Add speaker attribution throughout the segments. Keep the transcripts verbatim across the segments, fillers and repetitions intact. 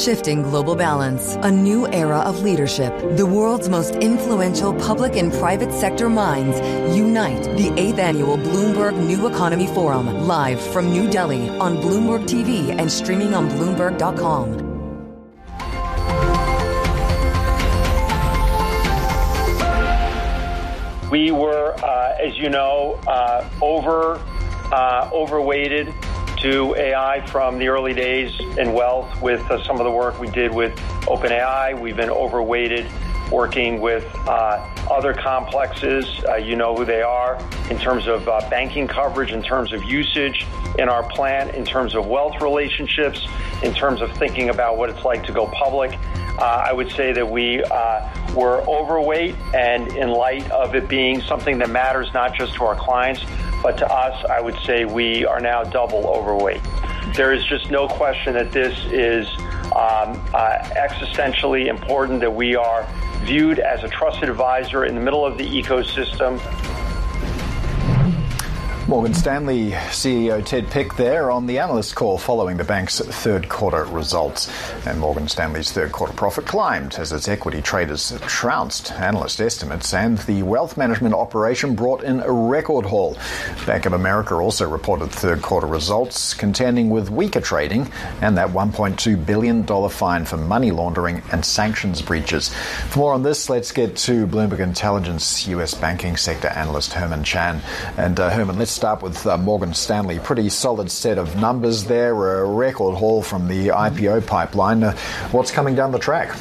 Speaker 1: Shifting global balance, a new era of leadership. The world's most influential public and private sector minds unite. The eighth annual Bloomberg New Economy Forum, live from New Delhi on Bloomberg T V and streaming on Bloomberg dot com.
Speaker 2: We were, uh, as you know, uh, over uh, overweighted to A I from the early days in wealth with uh, some of the work we did with OpenAI. We've been overweighted working with uh, other complexes. Uh, you know who they are in terms of uh, banking coverage, in terms of usage in our plan, in terms of wealth relationships, in terms of thinking about what it's like to go public. Uh, I would say that we uh, were overweight, and in light of it being something that matters not just to our clients, but to us, I would say we are now double overweight. There is just no question that this is um, uh, existentially important, that we are viewed as a trusted advisor in the middle of the ecosystem.
Speaker 3: Morgan Stanley C E O Ted Pick there on the analyst call following the bank's third quarter results. And Morgan Stanley's third quarter profit climbed as its equity traders trounced analyst estimates, and the wealth management operation brought in a record haul. Bank of America also reported third quarter results, contending with weaker trading and that one point two billion dollars fine for money laundering and sanctions breaches. For more on this, let's get to Bloomberg Intelligence U S banking sector analyst Herman Chan. And uh, Herman, let's start with uh, Morgan Stanley. Pretty solid set of numbers there, a record haul from the I P O pipeline. Uh, what's coming down the track?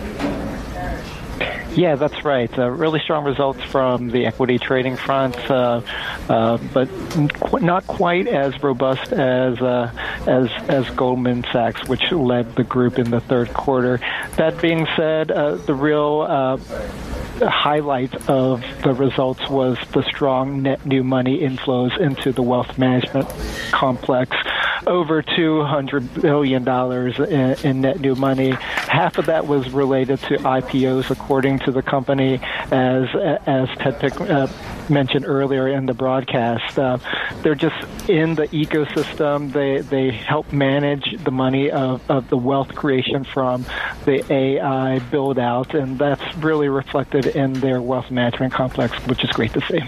Speaker 4: Yeah, that's right. Uh, really strong results from the equity trading front, uh, uh, but qu- not quite as robust as uh, as as Goldman Sachs, which led the group in the third quarter. That being said, uh, the real uh, highlight of the results was the strong net new money inflows into the wealth management complex. Over two hundred billion dollars in, in net new money. Half of that was related to I P Os, according to the company, as as Ted Pick uh, mentioned earlier in the broadcast. Uh, they're just in the ecosystem. They they help manage the money of, of the wealth creation from the A I build-out, and that's really reflected in their wealth management complex, which is great to see.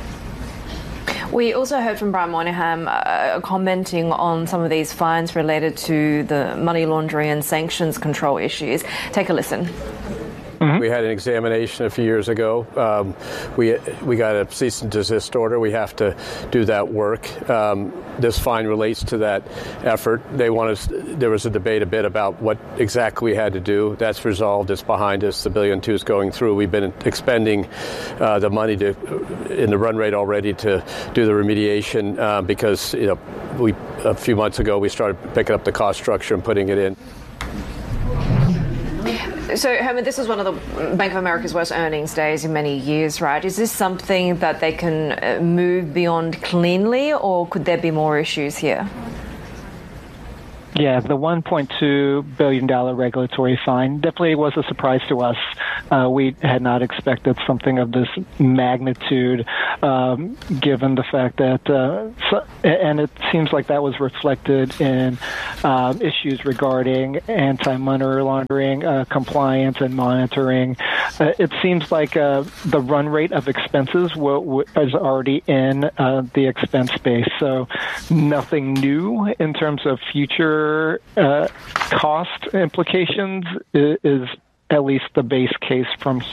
Speaker 5: We also heard from Brian Moynihan uh, commenting on some of these fines related to the money laundering and sanctions control issues. Take a listen.
Speaker 6: Mm-hmm. We had an examination a few years ago. Um, we we got a cease and desist order. We have to do that work. Um, this fine relates to that effort. They want us. There was a debate a bit about what exactly we had to do. That's resolved. It's behind us. The billion two is going through. We've been expending uh, the money to in the run rate already to do the remediation uh, because you know we a few months ago we started picking up the cost structure and putting it in.
Speaker 5: So, Herman, this was one of the Bank of America's worst earnings days in many years, right? Is this something that they can move beyond cleanly, or could there be more issues here?
Speaker 4: Yeah, the one point two billion dollars regulatory fine definitely was a surprise to us. Uh, we had not expected something of this magnitude, um, given the fact that, uh, so, and it seems like that was reflected in uh, issues regarding anti-money laundering, uh, compliance, and monitoring. Uh, it seems like uh, the run rate of expenses w- w- is already in uh, the expense base, so nothing new in terms of future uh, cost implications is, is at least the base case from